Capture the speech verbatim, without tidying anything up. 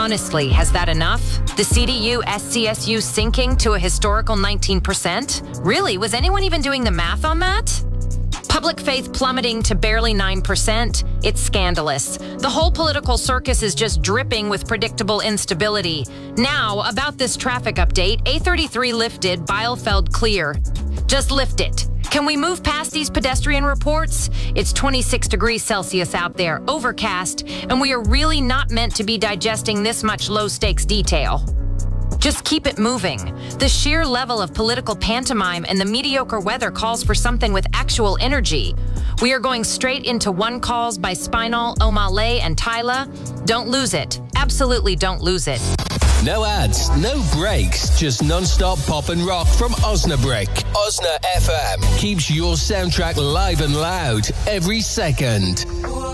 Honestly, has that enough? The C D U S C S U sinking to a historical nineteen percent? Really? Was anyone even doing the math on that? Public faith plummeting to barely nine percent. It's scandalous. The whole political circus is just dripping with predictable instability. Now, about this traffic update, A thirty-three lifted, Bielefeld clear. Just lift it. Can we move past these pedestrian reports? It's twenty-six degrees Celsius out there, overcast, and we are really not meant to be digesting this much low-stakes detail. Just keep it moving. The sheer level of political pantomime and the mediocre weather calls for something with actual energy. We are going straight into one calls by Spinal, O'Malley, and Tyla. Don't lose it. Absolutely don't lose it. No ads, no breaks, just non-stop pop and rock from Osnabrück. Osna F M keeps your soundtrack live and loud every second.